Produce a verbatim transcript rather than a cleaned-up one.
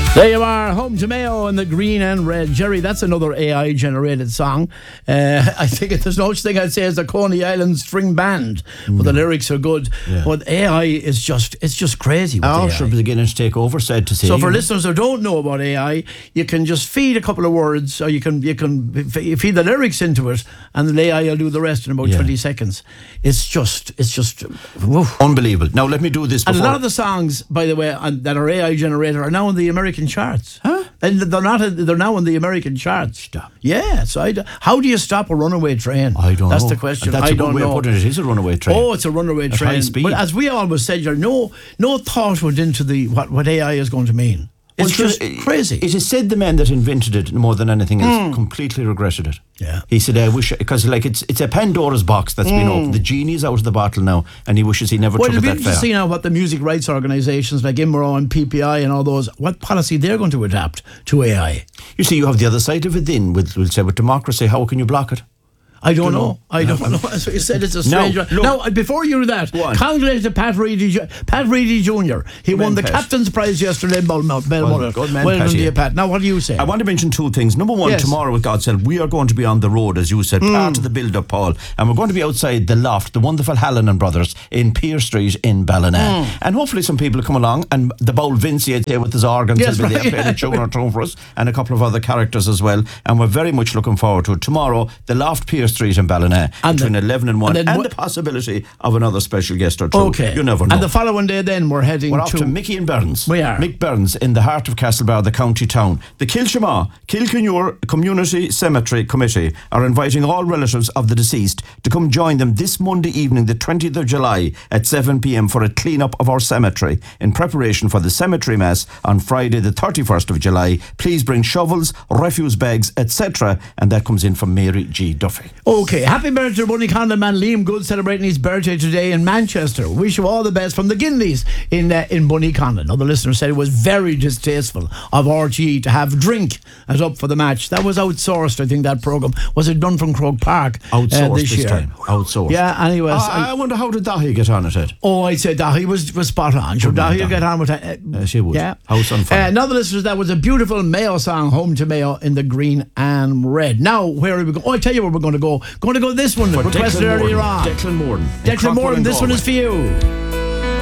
There you are, Home to Mayo and the Green and Red. Jerry, that's another A I generated song. Uh, I think there's no such thing I'd say as a Coney Island string band, mm. but the lyrics are good. Yeah. But A I is just, it's just crazy. Oh, should be beginning to take over, said to say. So for listeners who don't know about A I, you can just feed a couple of words, or you can you can feed the lyrics into it, and the A I will do the rest in about yeah. twenty seconds. It's just, it's just woof. Unbelievable. Now let me do this before. And a lot of the songs, by the way, that are A I generated are now in the American charts. Huh? And they're not. They're now in the American charts. Stop. Yeah. So I, how do you stop a runaway train? I don't that's know. That's the question. And that's I a don't good way know. of putting it. It is a runaway train. Oh, it's a runaway At train. high speed. But as we always said, you're no no thought went into the what, what A I is going to mean. It's well, just it, crazy. It is said the man that invented it more than anything else mm. completely regretted it. Yeah. He said, I wish, because like it's it's a Pandora's box that's mm. been opened. The genie's out of the bottle now, and he wishes he never well, took it that far. Well, it'll be interesting now what the music rights organisations like I M R O and P P I and all those, what policy they're going to adapt to A I. You see, you have the other side of it then, with, we'll say, with democracy. How can you block it? I don't, don't know. know. I don't know. That's what you said. It's a strange one. No, now, before you do that, congratulations to Pat Reedy, Pat Reedy Junior He man won the Pat. captain's prize yesterday in Belmont. Well, good man, well Pat, done to yeah. you, Pat. Now, what do you say? I want to mention two things. Number one, yes. tomorrow, with God's help, we are going to be on the road, as you said, mm. part of the build-up, Paul. And we're going to be outside the Loft, the wonderful Hallinan Brothers, in Pier Street in Ballina. Mm. And hopefully some people come along, and the bowl Vinci there with his organs yes, will be right, there playing yeah. a tune or two for us, and a couple of other characters as well. And we're very much looking forward to it. Tomorrow, the Loft, Pier Street in Ballina, and between the, eleven and one, and, and the possibility of another special guest or two. Okay. You never know. And the following day then, we're heading we're to... off to Mickey and Burns. We are. Mick Burns in the heart of Castlebar, the county town. The Kilshama Kilkenure Community Cemetery Committee are inviting all relatives of the deceased to come join them this Monday evening, the twentieth of July at seven p.m. for a clean-up of our cemetery in preparation for the cemetery mass on Friday the thirty-first of July. Please bring shovels, refuse bags, et cetera. And that comes in from Mary G. Duffy. Okay, happy birthday to Bunny Conlon man Liam Good, celebrating his birthday today in Manchester. Wish you all the best from the Ginleys in uh, in Bunny Conlon. Another listener said it was very distasteful of R T E to have drink as up for the match. That was outsourced, I think, that programme. Was it done from Croke Park outsourced uh, this, this year? time? Outsourced. Yeah, anyways. Uh, I, I wonder how did Dahi get on at it? Oh, I'd say Dahi was, was spot on. Sure, Dahi will get on with that. Uh, uh, she would. Yeah. House on fire. Uh, another listener, that was a beautiful Mayo song, Home to Mayo in the Green and Red. Now, where are we going? Oh, I tell you where we're going to go. Going to go this one, for requested Declan earlier Morden. on. Declan Morden. Declan Morden, this one is for you.